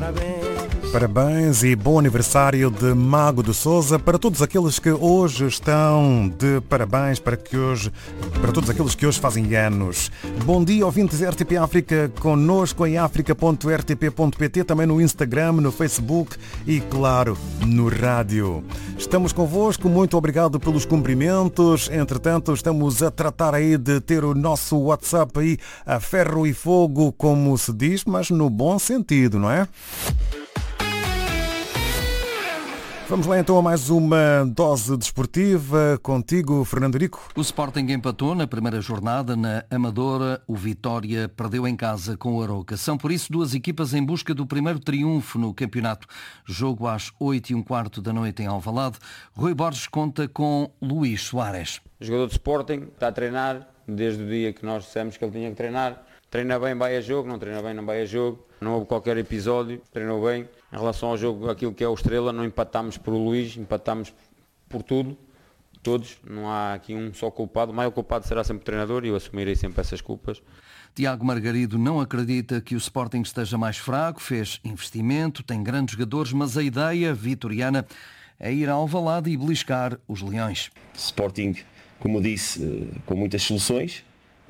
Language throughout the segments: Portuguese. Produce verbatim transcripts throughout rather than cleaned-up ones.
Parabéns e bom aniversário de Mago de Souza para todos aqueles que hoje estão de parabéns, para, que hoje, para todos aqueles que hoje fazem anos. Bom dia, ouvintes R T P África, connosco em africa ponto r t p ponto p t, também no Instagram, no Facebook e, claro, no rádio. Estamos convosco, muito obrigado pelos cumprimentos. Entretanto, estamos a tratar aí de ter o nosso WhatsApp aí a ferro e fogo, como se diz, mas no bom sentido, não é? Vamos lá então a mais uma dose desportiva contigo, Fernando Rico. O Sporting empatou na primeira jornada na Amadora. O Vitória perdeu em casa com o Arouca. São por isso duas equipas em busca do primeiro triunfo no campeonato. Jogo às oito e um quarto da noite em Alvalade. Rui Borges conta com Luís Soares. O jogador do Sporting está a treinar desde o dia que nós dissemos que ele tinha que treinar. Treina bem, vai a jogo, não treina bem, não vai a jogo. Não houve qualquer episódio, treinou bem. Em relação ao jogo, aquilo que é o Estrela, não empatámos por Luís, empatámos por tudo, todos. Não há aqui um só culpado. O maior culpado será sempre o treinador e eu assumirei sempre essas culpas. Tiago Margarido não acredita que o Sporting esteja mais fraco, fez investimento, tem grandes jogadores, mas a ideia vitoriana é ir ao Alvalade e beliscar os Leões. Sporting, como disse, com muitas soluções,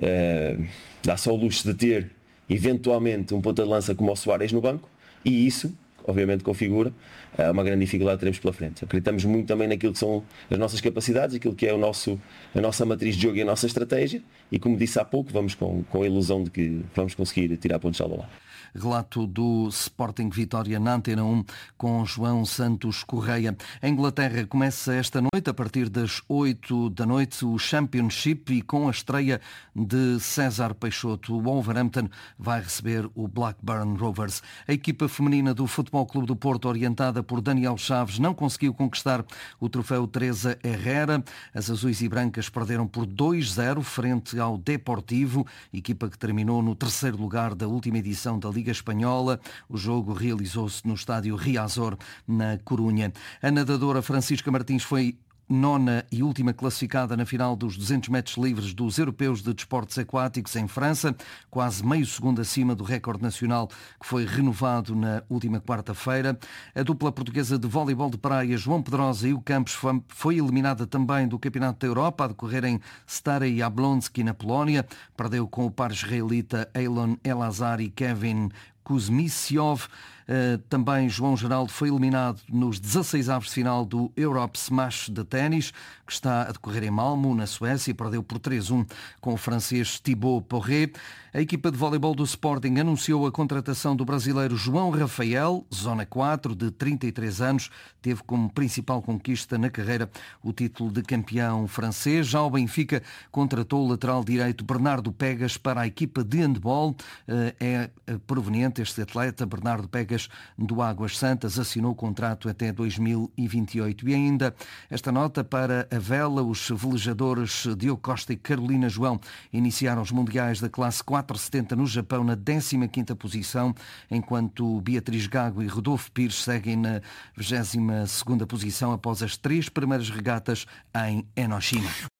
dá só o luxo de ter eventualmente um ponta de lança como o Soares no banco e isso, obviamente, configura uma grande dificuldade que teremos pela frente. Acreditamos muito também naquilo que são as nossas capacidades, aquilo que é o nosso, a nossa matriz de jogo e a nossa estratégia e, como disse há pouco, vamos com, com a ilusão de que vamos conseguir tirar pontos de lá. Relato do Sporting Vitória na Antena um com João Santos Correia. A Inglaterra começa esta noite, a partir das oito da noite, o Championship e com a estreia de César Peixoto. O Wolverhampton vai receber o Blackburn Rovers. A equipa feminina do Futebol Clube do Porto, orientada por Daniel Chaves, não conseguiu conquistar o troféu Teresa Herrera. As azuis e brancas perderam por dois a zero frente ao Deportivo, equipa que terminou no terceiro lugar da última edição da Liga Espanhola. O jogo realizou-se no estádio Riazor, na Corunha. A nadadora Francisca Martins foi nona e última classificada na final dos duzentos metros livres dos Europeus de Desportos Aquáticos em França, quase meio segundo acima do recorde nacional que foi renovado na última quarta-feira. A dupla portuguesa de voleibol de praia, João Pedrosa e o Campos, foi eliminada também do Campeonato da Europa a decorrer em Stare Jablonski, na Polónia. Perdeu com o par israelita Eilon Elazar e Kevin Kuzmissiov. Uh, também João Geraldo foi eliminado nos dezasseis avos de final do Europe Smash de ténis, que está a decorrer em Malmo, na Suécia, e perdeu por três a um com o francês Thibaut Porret. A equipa de voleibol do Sporting anunciou a contratação do brasileiro João Rafael, zona quatro, de trinta e três anos, teve como principal conquista na carreira o título de campeão francês. Já o Benfica contratou o lateral direito Bernardo Pegas para a equipa de handball. Uh, é proveniente este atleta, Bernardo Pegas, do Águas Santas, assinou o contrato até dois mil e vinte e oito. E ainda esta nota para a vela: os velejadores Diogo Costa e Carolina João iniciaram os mundiais da classe quatrocentos e setenta no Japão na décima quinta posição, enquanto Beatriz Gago e Rodolfo Pires seguem na vigésima segunda posição após as três primeiras regatas em Enoshima.